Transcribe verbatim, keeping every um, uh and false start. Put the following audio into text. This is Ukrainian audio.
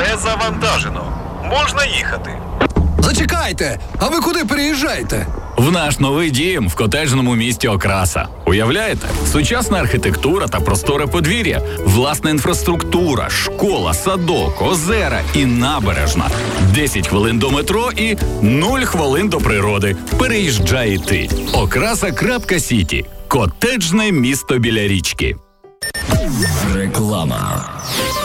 Все завантажено. Можна їхати. Зачекайте, а ви куди переїжджаєте? В наш новий дім в котеджному місті Окраса. Уявляєте? Сучасна архітектура та просторе подвір'я, власна інфраструктура, школа, садок, озера і набережна. десять хвилин до метро і нуль хвилин до природи. Переїжджай і ти. Окраса.Сіті. Котеджне місто біля річки. Реклама.